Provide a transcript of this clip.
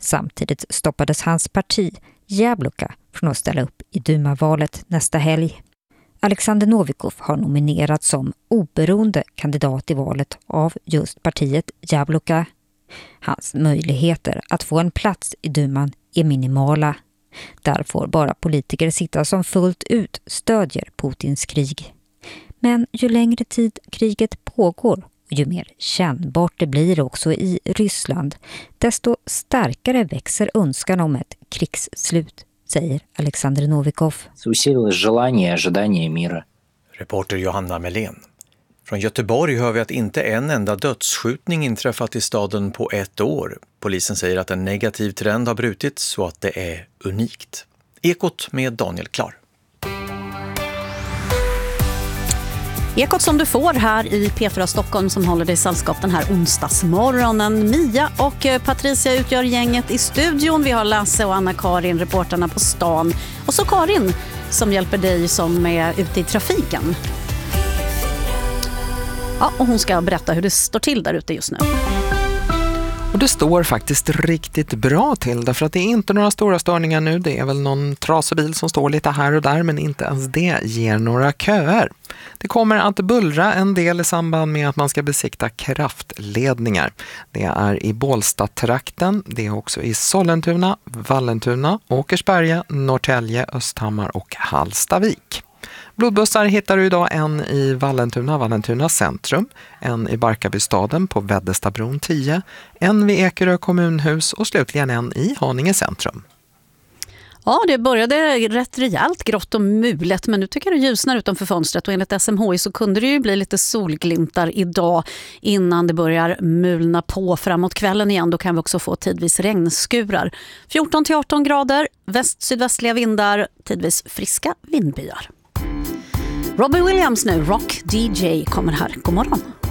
Samtidigt stoppades hans parti, Jabloka, från att ställa upp i Duma-valet nästa helg. Alexander Novikov har nominerats som oberoende kandidat i valet av just partiet Jabloka. Hans möjligheter att få en plats i Duman är minimala. Där får bara politiker sitta som fullt ut stödjer Putins krig. Men ju längre tid kriget pågår och ju mer kännbart det blir också i Ryssland, desto starkare växer önskan om ett krigsslut, säger Alexander Novikov. Reporter Johanna Melén. Från Göteborg hör vi att inte en enda dödsskjutning inträffat i staden på 1 år. Polisen säger att en negativ trend har brutits så att det är unikt. Ekot med Daniel Klar. Ekot som du får här i P4 Stockholm som håller dig i sällskap den här onsdagsmorgonen. Mia och Patricia utgör gänget i studion. Vi har Lasse och Anna-Karin, reporterna på stan. Och så Karin som hjälper dig som är ute i trafiken. Ja, och hon ska berätta hur det står till där ute just nu. Och det står faktiskt riktigt bra till därför att det är inte några stora störningar nu. Det är väl någon trasig bil som står lite här och där men inte ens det ger några köer. Det kommer att bullra en del i samband med att man ska besikta kraftledningar. Det är i Bålsta-trakten, det är också i Sollentuna, Vallentuna, Åkersberga, Norrtälje, Östhammar och Hallstavik. Blodbussar hittar du idag en i Vallentuna centrum, en i Barkarbystaden på Väddestabron 10, en vid Ekerö kommunhus och slutligen en i Haninge centrum. Ja, det började rätt rejält grått och mulet men nu tycker jag det ljusnar utanför fönstret och enligt SMHI så kunde det ju bli lite solglimtar idag innan det börjar mulna på framåt kvällen igen. Då kan vi också få tidvis regnskurar. 14-18 grader, väst-sydvästliga vindar, tidvis friska vindbyar. Robbie Williams nu, Rock DJ, kommer här. God morgon.